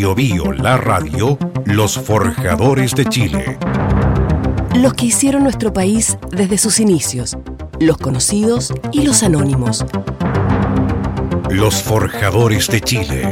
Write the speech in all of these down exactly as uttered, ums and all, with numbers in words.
Bio Bio, la radio, los forjadores de Chile. Los que hicieron nuestro país desde sus inicios, los conocidos y los anónimos. Los forjadores de Chile.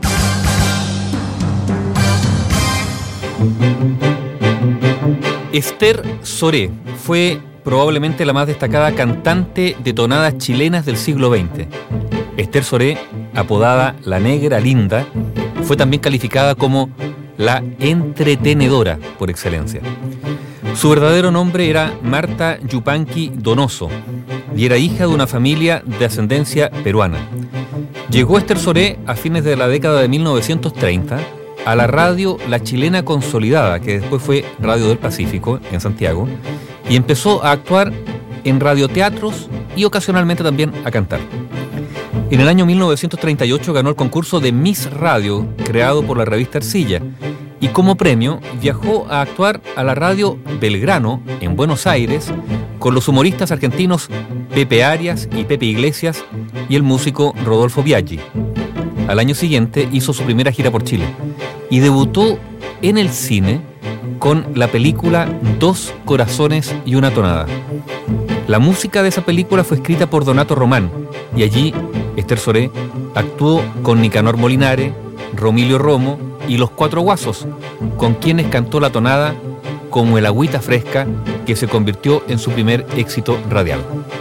Esther Soré fue probablemente la más destacada cantante de tonadas chilenas del siglo veinte. Esther Soré, apodada La Negra Linda, fue también calificada como la entretenedora por excelencia. Su verdadero nombre era Marta Yupanqui Donoso y era hija de una familia de ascendencia peruana. Llegó Esther Soré a fines de la década de mil novecientos treinta a la radio La Chilena Consolidada, que después fue Radio del Pacífico en Santiago, y empezó a actuar en radioteatros y ocasionalmente también a cantar. En el año mil novecientos treinta y ocho ganó el concurso de Miss Radio, creado por la revista Ercilla, y como premio viajó a actuar a la radio Belgrano, en Buenos Aires, con los humoristas argentinos Pepe Arias y Pepe Iglesias y el músico Rodolfo Biaggi. Al año siguiente hizo su primera gira por Chile y debutó en el cine con la película Dos Corazones y una Tonada. La música de esa película fue escrita por Donato Román y allí Esther Soré actuó con Nicanor Molinare, Romilio Romo y Los Cuatro Guasos, con quienes cantó la tonada Como el agüita fresca, que se convirtió en su primer éxito radial.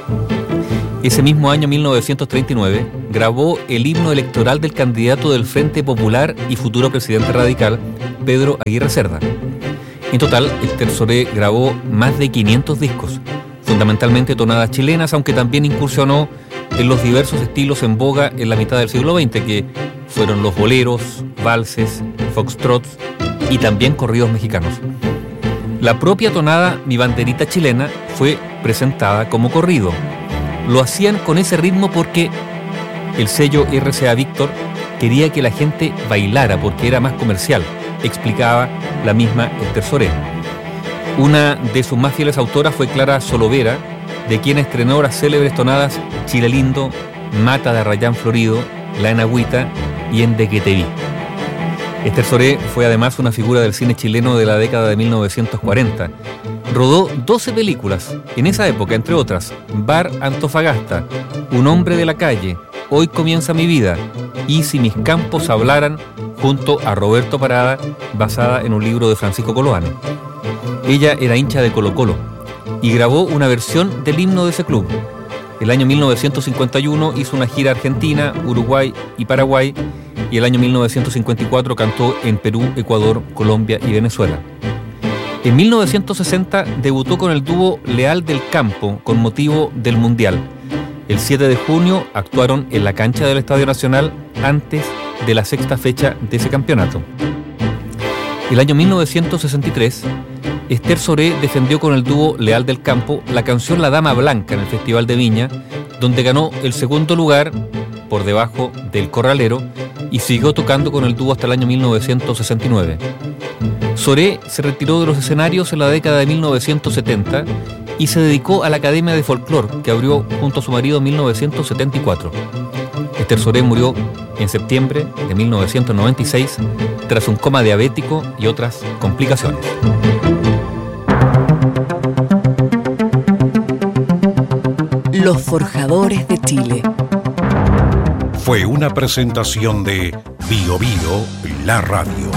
Ese mismo año, mil novecientos treinta y nueve, grabó el himno electoral del candidato del Frente Popular y futuro presidente radical, Pedro Aguirre Cerda. En total, Esther Soré grabó más de quinientos discos, fundamentalmente tonadas chilenas, aunque también incursionó en los diversos estilos en boga en la mitad del siglo veinte, que fueron los boleros, valses, foxtrots y también corridos mexicanos. La propia tonada Mi Banderita Chilena fue presentada como corrido. Lo hacían con ese ritmo porque el sello R C A Víctor quería que la gente bailara porque era más comercial, explicaba la misma Esther Soré. Una de sus más fieles autoras fue Clara Solovera, de quien estrenó las célebres tonadas Chile Lindo, Mata de Arrayán Florido, La Enagüita y En De Que Te Vi. Esther Soré fue además una figura del cine chileno de la década de mil novecientos cuarenta. Rodó doce películas en esa época, entre otras Bar Antofagasta, Un hombre de la calle, Hoy comienza mi vida y Si mis campos hablaran, junto a Roberto Parada, basada en un libro de Francisco Coloane. Ella era hincha de Colo-Colo y grabó una versión del himno de ese club. El año mil novecientos cincuenta y uno hizo una gira a Argentina, Uruguay y Paraguay, y el año mil novecientos cincuenta y cuatro cantó en Perú, Ecuador, Colombia y Venezuela. En mil novecientos sesenta debutó con el dúo Leal del Campo con motivo del Mundial. El siete de junio actuaron en la cancha del Estadio Nacional antes de la sexta fecha de ese campeonato. El año mil novecientos sesenta y tres, Esther Soré defendió con el dúo Leal del Campo la canción La Dama Blanca en el Festival de Viña, donde ganó el segundo lugar por debajo del Corralero y siguió tocando con el dúo hasta el año mil novecientos sesenta y nueve. Soré se retiró de los escenarios en la década de mil novecientos setenta y se dedicó a la Academia de Folclore, que abrió junto a su marido en mil novecientos setenta y cuatro. Esther Soré murió en septiembre de mil novecientos noventa y seis tras un coma diabético y otras complicaciones. Los forjadores de Chile. Fue una presentación de Bio Bio, la radio.